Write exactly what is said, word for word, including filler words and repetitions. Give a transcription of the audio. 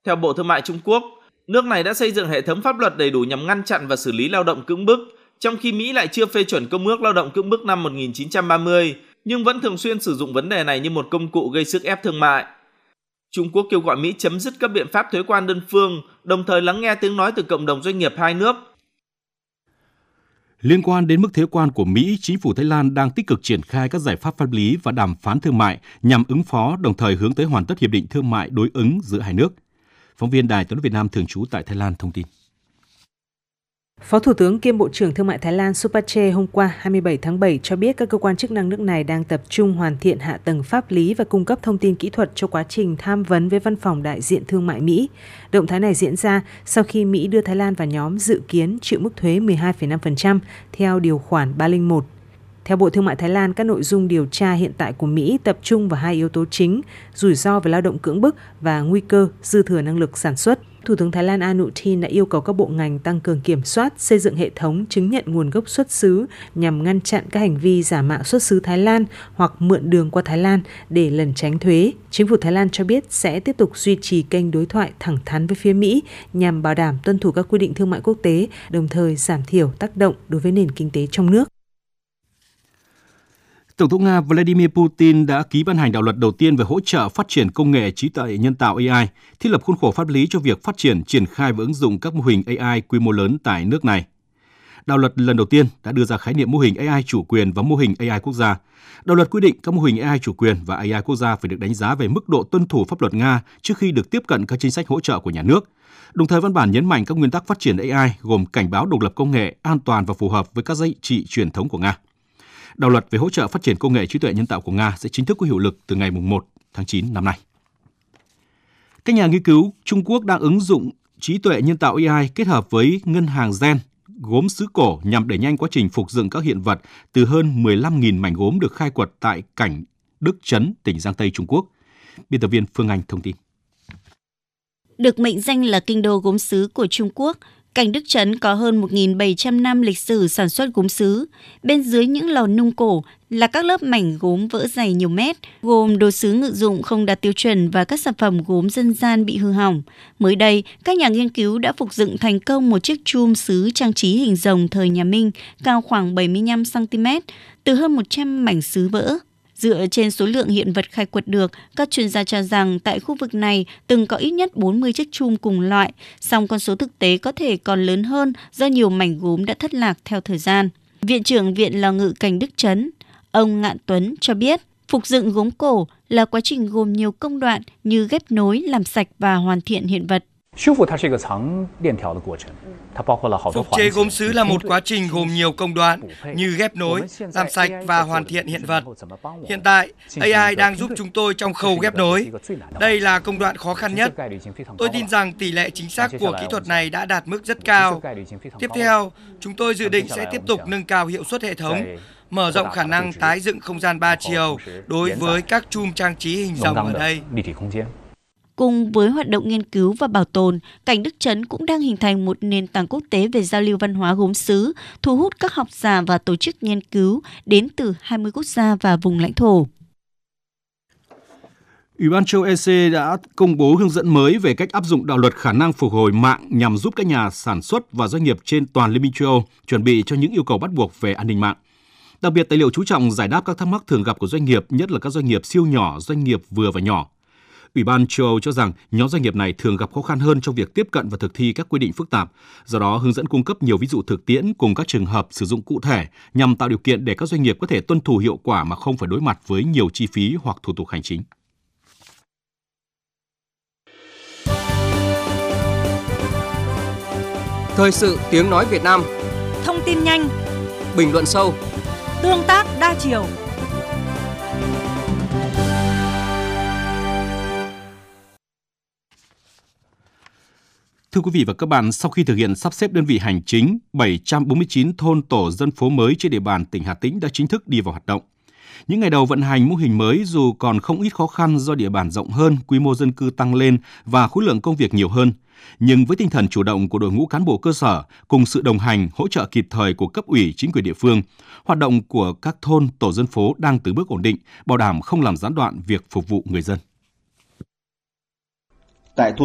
Theo Bộ Thương mại Trung Quốc, nước này đã xây dựng hệ thống pháp luật đầy đủ nhằm ngăn chặn và xử lý lao động cưỡng bức, trong khi Mỹ lại chưa phê chuẩn Công ước Lao động cưỡng bức năm một nghìn chín trăm ba mươi, nhưng vẫn thường xuyên sử dụng vấn đề này như một công cụ gây sức ép thương mại. Trung Quốc kêu gọi Mỹ chấm dứt các biện pháp thuế quan đơn phương, đồng thời lắng nghe tiếng nói từ cộng đồng doanh nghiệp hai nước. Liên quan đến mức thuế quan của Mỹ, chính phủ Thái Lan đang tích cực triển khai các giải pháp pháp lý và đàm phán thương mại nhằm ứng phó, đồng thời hướng tới hoàn tất hiệp định thương mại đối ứng giữa hai nước. Phóng viên Đài Tiếng nói Việt Nam thường trú tại Thái Lan thông tin. Phó Thủ tướng kiêm Bộ trưởng Thương mại Thái Lan Supache hôm qua hai mươi bảy tháng bảy cho biết các cơ quan chức năng nước này đang tập trung hoàn thiện hạ tầng pháp lý và cung cấp thông tin kỹ thuật cho quá trình tham vấn với Văn phòng Đại diện Thương mại Mỹ. Động thái này diễn ra sau khi Mỹ đưa Thái Lan vào nhóm dự kiến chịu mức thuế mười hai phẩy năm phần trăm theo điều khoản ba không một. Theo Bộ Thương mại Thái Lan, các nội dung điều tra hiện tại của Mỹ tập trung vào hai yếu tố chính, rủi ro về lao động cưỡng bức và nguy cơ dư thừa năng lực sản xuất. Thủ tướng Thái Lan Anutin đã yêu cầu các bộ ngành tăng cường kiểm soát, xây dựng hệ thống chứng nhận nguồn gốc xuất xứ nhằm ngăn chặn các hành vi giả mạo xuất xứ Thái Lan hoặc mượn đường qua Thái Lan để lẩn tránh thuế. Chính phủ Thái Lan cho biết sẽ tiếp tục duy trì kênh đối thoại thẳng thắn với phía Mỹ nhằm bảo đảm tuân thủ các quy định thương mại quốc tế, đồng thời giảm thiểu tác động đối với nền kinh tế trong nước. Tổng thống Nga Vladimir Putin đã ký ban hành đạo luật đầu tiên về hỗ trợ phát triển công nghệ trí tuệ nhân tạo A I, thiết lập khuôn khổ pháp lý cho việc phát triển, triển khai và ứng dụng các mô hình A I quy mô lớn tại nước này. Đạo luật lần đầu tiên đã đưa ra khái niệm mô hình A I chủ quyền và mô hình A I quốc gia. Đạo luật quy định các mô hình A I chủ quyền và A I quốc gia phải được đánh giá về mức độ tuân thủ pháp luật Nga trước khi được tiếp cận các chính sách hỗ trợ của nhà nước. Đồng thời văn bản nhấn mạnh các nguyên tắc phát triển A I gồm cảnh báo độc lập công nghệ, an toàn và phù hợp với các giá trị truyền thống của Nga. Đạo luật về hỗ trợ phát triển công nghệ trí tuệ nhân tạo của Nga sẽ chính thức có hiệu lực từ ngày mùng một tháng chín năm nay. Các nhà nghiên cứu Trung Quốc đang ứng dụng trí tuệ nhân tạo A I kết hợp với ngân hàng gen, gốm sứ cổ nhằm đẩy nhanh quá trình phục dựng các hiện vật từ hơn mười lăm nghìn mảnh gốm được khai quật tại Cảnh Đức Trấn, tỉnh Giang Tây, Trung Quốc. Biên tập viên Phương Anh thông tin. Được mệnh danh là kinh đô gốm sứ của Trung Quốc, Cảnh Đức Trấn có hơn một nghìn bảy trăm năm lịch sử sản xuất gốm sứ. Bên dưới những lò nung cổ là các lớp mảnh gốm vỡ dày nhiều mét, gồm đồ sứ ngự dụng không đạt tiêu chuẩn và các sản phẩm gốm dân gian bị hư hỏng. Mới đây, các nhà nghiên cứu đã phục dựng thành công một chiếc chum sứ trang trí hình rồng thời nhà Minh cao khoảng bảy mươi lăm xăng-ti-mét từ hơn một trăm mảnh sứ vỡ. Dựa trên số lượng hiện vật khai quật được, các chuyên gia cho rằng tại khu vực này từng có ít nhất bốn mươi chiếc chum cùng loại, song con số thực tế có thể còn lớn hơn do nhiều mảnh gốm đã thất lạc theo thời gian. Viện trưởng Viện Lò Ngự Cảnh Đức Trấn, ông Ngạn Tuấn cho biết, phục dựng gốm cổ là quá trình gồm nhiều công đoạn như ghép nối, làm sạch và hoàn thiện hiện vật. Phục chế gốm sứ là một quá trình gồm nhiều công đoạn như ghép nối, làm sạch và hoàn thiện hiện vật. Hiện tại, A I đang giúp chúng tôi trong khâu ghép nối. Đây là công đoạn khó khăn nhất. Tôi tin rằng tỷ lệ chính xác của kỹ thuật này đã đạt mức rất cao. Tiếp theo, chúng tôi dự định sẽ tiếp tục nâng cao hiệu suất hệ thống, mở rộng khả năng tái dựng không gian ba chiều đối với các chum trang trí hình rồng ở đây. Cùng với hoạt động nghiên cứu và bảo tồn, Cảnh Đức Trấn cũng đang hình thành một nền tảng quốc tế về giao lưu văn hóa gốm sứ, thu hút các học giả và tổ chức nghiên cứu đến từ hai mươi quốc gia và vùng lãnh thổ. Ủy ban châu E C đã công bố hướng dẫn mới về cách áp dụng đạo luật khả năng phục hồi mạng nhằm giúp các nhà sản xuất và doanh nghiệp trên toàn Liên minh châu Âu chuẩn bị cho những yêu cầu bắt buộc về an ninh mạng. Đặc biệt, tài liệu chú trọng giải đáp các thắc mắc thường gặp của doanh nghiệp, nhất là các doanh nghiệp siêu nhỏ, doanh nghiệp vừa và nhỏ. Ủy ban châu Âu cho rằng nhóm doanh nghiệp này thường gặp khó khăn hơn trong việc tiếp cận và thực thi các quy định phức tạp. Do đó, hướng dẫn cung cấp nhiều ví dụ thực tiễn cùng các trường hợp sử dụng cụ thể nhằm tạo điều kiện để các doanh nghiệp có thể tuân thủ hiệu quả mà không phải đối mặt với nhiều chi phí hoặc thủ tục hành chính. Thời sự tiếng nói Việt Nam. Thông tin nhanh, bình luận sâu, tương tác đa chiều. Thưa quý vị và các bạn, sau khi thực hiện sắp xếp đơn vị hành chính, bảy trăm bốn mươi chín thôn tổ dân phố mới trên địa bàn tỉnh Hà Tĩnh đã chính thức đi vào hoạt động. Những ngày đầu vận hành mô hình mới dù còn không ít khó khăn do địa bàn rộng hơn, quy mô dân cư tăng lên và khối lượng công việc nhiều hơn. Nhưng với tinh thần chủ động của đội ngũ cán bộ cơ sở, cùng sự đồng hành, hỗ trợ kịp thời của cấp ủy, chính quyền địa phương, hoạt động của các thôn, tổ dân phố đang từng bước ổn định, bảo đảm không làm gián đoạn việc phục vụ người dân. Tại